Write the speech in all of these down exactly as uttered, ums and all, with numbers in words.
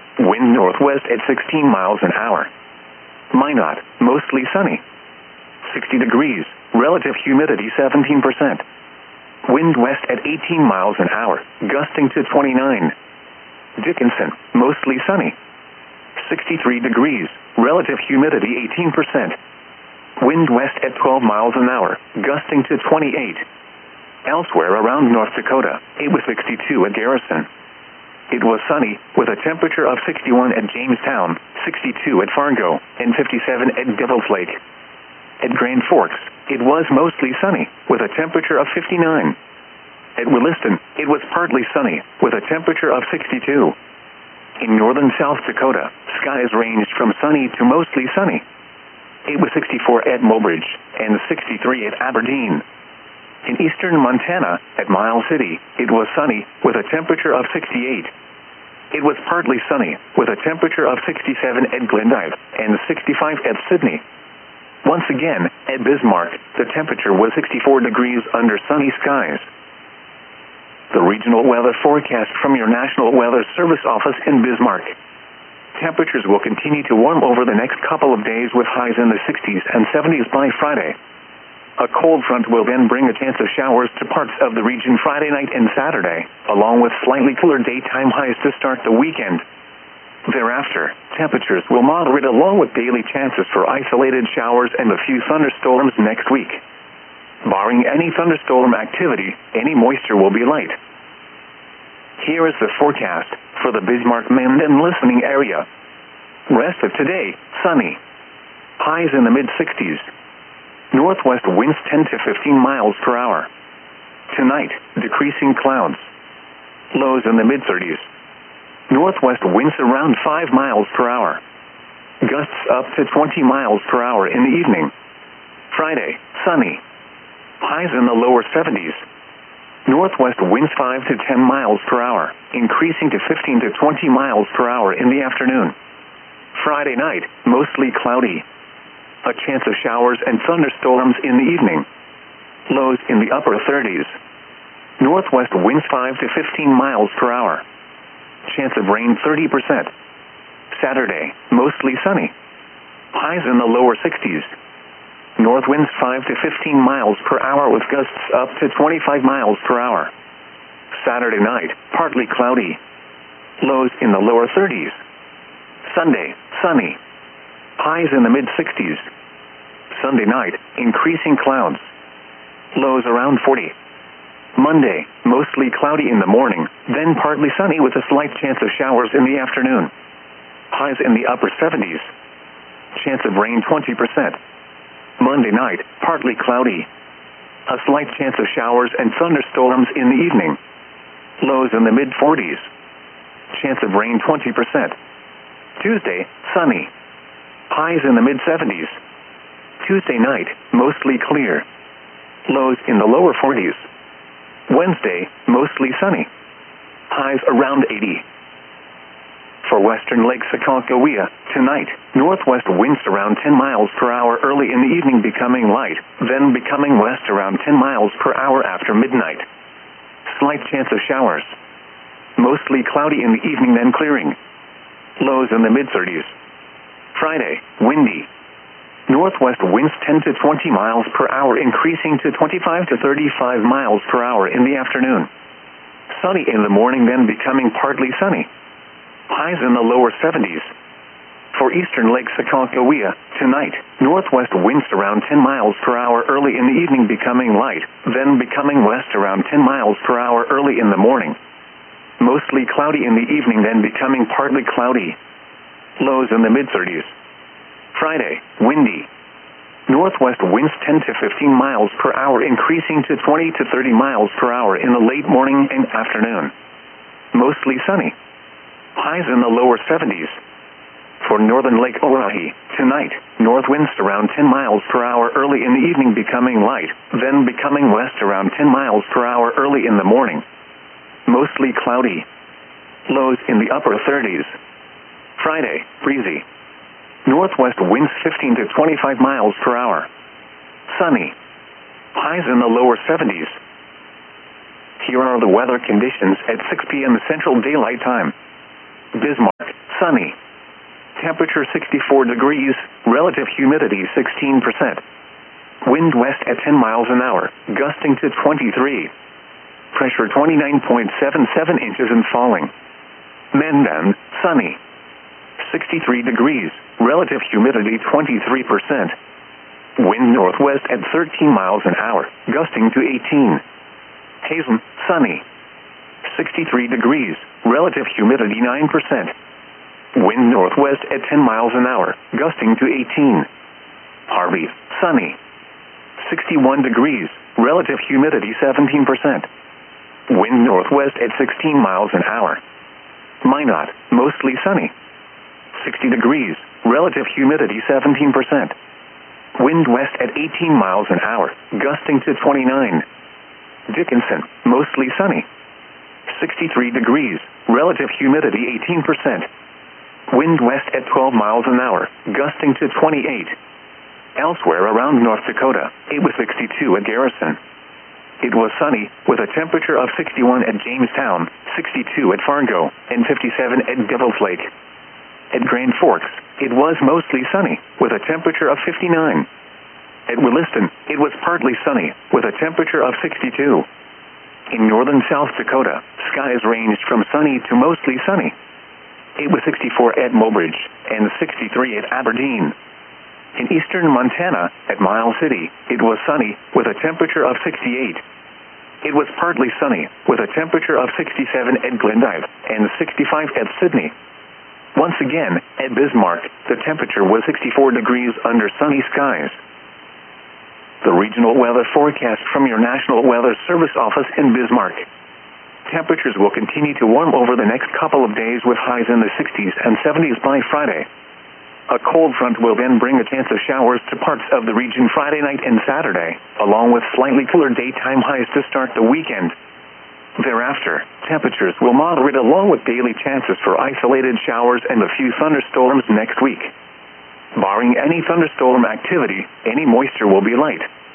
Wind northwest at sixteen miles an hour. Minot, mostly sunny. sixty degrees, relative humidity seventeen percent. Wind west at eighteen miles an hour, gusting to twenty-nine. Dickinson, mostly sunny. sixty-three degrees, relative humidity eighteen percent. Wind west at twelve miles an hour, gusting to twenty-eight. Elsewhere around North Dakota, it was sixty-two at Garrison. It was sunny, with a temperature of sixty-one at Jamestown, sixty-two at Fargo, and fifty-seven at Devil's Lake. At Grand Forks, it was mostly sunny, with a temperature of fifty-nine. At Williston, it was partly sunny, with a temperature of sixty-two. In northern South Dakota, skies ranged from sunny to mostly sunny. It was sixty-four at Mobridge, and sixty-three at Aberdeen. In eastern Montana, at Miles City, it was sunny, with a temperature of sixty-eight. It was partly sunny, with a temperature of sixty-seven at Glendive, and sixty-five at Sydney. Once again, at Bismarck, the temperature was sixty-four degrees under sunny skies. The regional weather forecast from your National Weather Service office in Bismarck. Temperatures will continue to warm over the next couple of days with highs in the sixties and seventies by Friday. A cold front will then bring a chance of showers to parts of the region Friday night and Saturday, along with slightly cooler daytime highs to start the weekend. Thereafter, temperatures will moderate along with daily chances for isolated showers and a few thunderstorms next week. Barring any thunderstorm activity, any moisture will be light. Here is the forecast for the Bismarck-Mend and listening area. Rest of today, sunny. Highs in the mid-sixties. Northwest winds ten to fifteen miles per hour. Tonight, decreasing clouds. Lows in the mid-thirties. Northwest winds around five miles per hour. Gusts up to twenty miles per hour in the evening. Friday, sunny. Highs in the lower seventies. Northwest winds five to ten miles per hour, increasing to fifteen to twenty miles per hour in the afternoon. Friday night, mostly cloudy. A chance of showers and thunderstorms in the evening. Lows in the upper thirties. Northwest winds five to fifteen miles per hour. Chance of rain thirty percent. Saturday, mostly sunny. Highs in the lower sixties. North winds five to fifteen miles per hour with gusts up to twenty-five miles per hour. Saturday night, partly cloudy. Lows in the lower thirties. Sunday, sunny. Highs in the mid-sixties. Sunday night, increasing clouds. Lows around forty. Monday, mostly cloudy in the morning, then partly sunny with a slight chance of showers in the afternoon. Highs in the upper seventies. Chance of rain twenty percent. Monday night, partly cloudy. A slight chance of showers and thunderstorms in the evening. Lows in the mid-forties. Chance of rain twenty percent. Tuesday, sunny. Highs in the mid-seventies. Tuesday night, mostly clear. Lows in the lower forties. Wednesday, mostly sunny. Highs around eighty. For western Lake Sakalkawea, tonight, northwest winds around ten miles per hour early in the evening becoming light, then becoming west around ten miles per hour after midnight. Slight chance of showers. Mostly cloudy in the evening then clearing. Lows in the mid-thirties. Friday, windy. Northwest winds ten to twenty miles per hour increasing to twenty-five to thirty-five miles per hour in the afternoon. Sunny in the morning then becoming partly sunny. Highs in the lower seventies. For eastern Lake Sakalkawea, tonight, northwest winds around ten miles per hour early in the evening becoming light, then becoming west around ten miles per hour early in the morning. Mostly cloudy in the evening then becoming partly cloudy. Lows in the mid-thirties. Friday, windy. Northwest winds ten to fifteen miles per hour increasing to twenty to thirty miles per hour in the late morning and afternoon. Mostly sunny. Highs in the lower seventies. For northern Lake Oahe, tonight, north winds around ten miles per hour early in the evening becoming light, then becoming west around ten miles per hour early in the morning. Mostly cloudy. Lows in the upper thirties. Friday, breezy. Northwest winds fifteen to twenty-five miles per hour. Sunny. Highs in the lower seventies. Here are the weather conditions at six p m Central Daylight Time. Bismarck, sunny. Temperature sixty-four degrees, relative humidity sixteen percent. Wind west at ten miles an hour, gusting to twenty-three. Pressure twenty-nine point seven seven inches and falling. Mandan, sunny. sixty-three degrees, relative humidity twenty-three percent. Wind northwest at thirteen miles an hour, gusting to eighteen. Hazen, sunny. sixty-three degrees, relative humidity nine percent. Wind northwest at ten miles an hour, gusting to eighteen. Harvey, sunny. sixty-one degrees, relative humidity seventeen percent. Wind northwest at sixteen miles an hour. Minot, mostly sunny. sixty degrees, relative humidity seventeen percent. Wind west at eighteen miles an hour, gusting to twenty-nine. Dickinson, mostly sunny. sixty-three degrees, relative humidity eighteen percent. Wind west at twelve miles an hour, gusting to twenty-eight. Elsewhere around North Dakota, it was sixty-two at Garrison. It was sunny, with a temperature of sixty-one at Jamestown, sixty-two at Fargo, and fifty-seven at Devil's Lake. At Grand Forks, it was mostly sunny, with a temperature of fifty-nine. At Williston, it was partly sunny, with a temperature of sixty-two. In northern South Dakota, skies ranged from sunny to mostly sunny. It was sixty-four at Mobridge, and sixty-three at Aberdeen. In eastern Montana, at Miles City, it was sunny, with a temperature of sixty-eight. It was partly sunny, with a temperature of sixty-seven at Glendive, and sixty-five at Sydney. Once again, at Bismarck, the temperature was sixty-four degrees under sunny skies. The regional weather forecast from your National Weather Service office in Bismarck. Temperatures will continue to warm over the next couple of days with highs in the sixties and seventies by Friday. A cold front will then bring a chance of showers to parts of the region Friday night and Saturday, along with slightly cooler daytime highs to start the weekend. Thereafter, temperatures will moderate along with daily chances for isolated showers and a few thunderstorms next week. Barring any thunderstorm activity, any moisture will be light.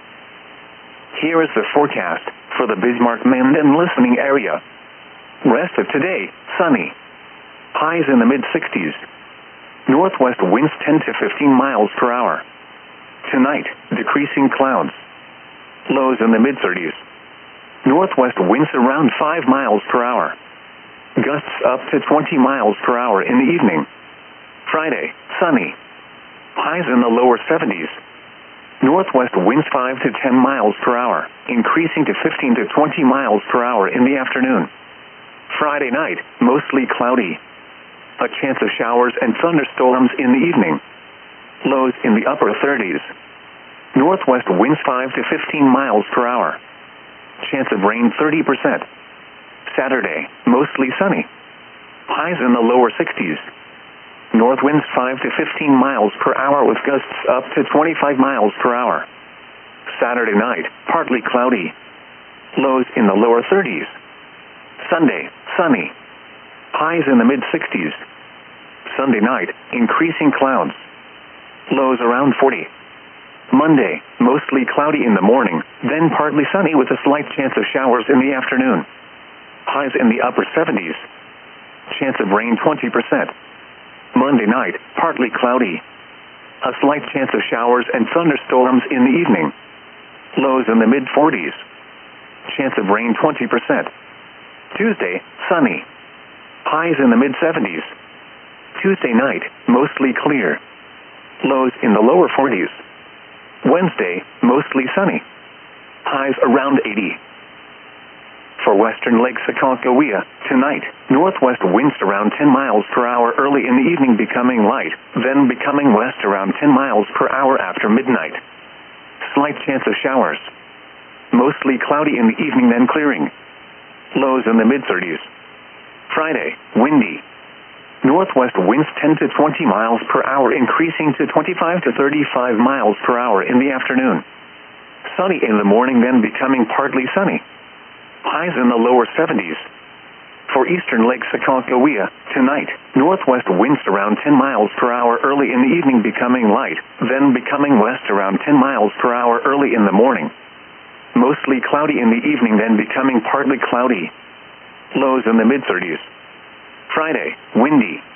Here is the forecast for the Bismarck-Mandan listening area. Rest of today, sunny. Highs in the mid-sixties. Northwest winds ten to fifteen miles per hour. Tonight, decreasing clouds. Lows in the mid-thirties. Northwest winds around five miles per hour. Gusts up to twenty miles per hour in the evening. Friday, sunny. Highs in the lower seventies. Northwest winds five to ten miles per hour, increasing to fifteen to twenty miles per hour in the afternoon. Friday night, mostly cloudy. A chance of showers and thunderstorms in the evening. Lows in the upper thirties. Northwest winds five to fifteen miles per hour. Chance of rain thirty percent. Saturday, mostly sunny. Highs in the lower sixties. North winds five to fifteen miles per hour with gusts up to twenty-five miles per hour. Saturday night, partly cloudy. Lows in the lower thirties. Sunday, sunny. Highs in the mid-sixties. Sunday night, increasing clouds. Lows around forty. Monday, mostly cloudy in the morning, then partly sunny with a slight chance of showers in the afternoon. Highs in the upper seventies. Chance of rain twenty percent. Monday night, partly cloudy. A slight chance of showers and thunderstorms in the evening. Lows in the mid-forties. Chance of rain twenty percent. Tuesday, sunny. Highs in the mid-seventies. Tuesday night, mostly clear. Lows in the lower forties. Wednesday, mostly sunny. Highs around eighty. For western Lake Sakakawea, tonight, northwest winds around ten miles per hour early in the evening becoming light, then becoming west around ten miles per hour after midnight. Slight chance of showers. Mostly cloudy in the evening then clearing. Lows in the mid-thirties. Friday, windy. Northwest winds ten to twenty miles per hour increasing to twenty-five to thirty-five miles per hour in the afternoon. Sunny in the morning then becoming partly sunny. Highs in the lower seventies. For eastern Lake Sakakawea, tonight, northwest winds around ten miles per hour early in the evening becoming light, then becoming west around ten miles per hour early in the morning. Mostly cloudy in the evening then becoming partly cloudy. Lows in the mid-thirties. Friday, windy.